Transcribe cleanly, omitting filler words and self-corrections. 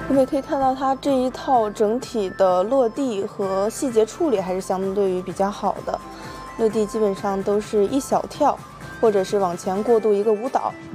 我们也可以看到，它这一套整体的落地和细节处理还是相对于比较好的。落地基本上都是一小跳，或者是往前过渡一个舞蹈，